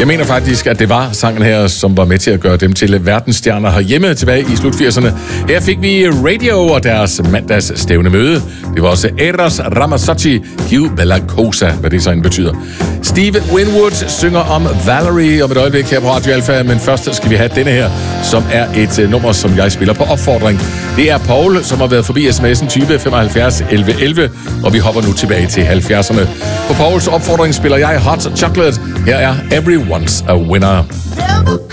Jeg mener faktisk, at det var sangen her, som var med til at gøre dem til verdensstjerner herhjemme tilbage i slut 80'erne. Her fik vi Radio og deres mandags stævne møde. Det var også Eros Ramazzotti, Q Bella Cosa, hvad det så end betyder. Steve Winwood synger om Valerie om et øjeblik her på Radio Alfa, men først skal vi have denne her, som er et nummer, som jeg spiller på opfordring. Det er Paul, som har været forbi sms'en 20 75 11 11, og vi hopper nu tilbage til 70'erne. På Pauls opfordring spiller jeg Hot Chocolate. Her er Everyone's a Winner.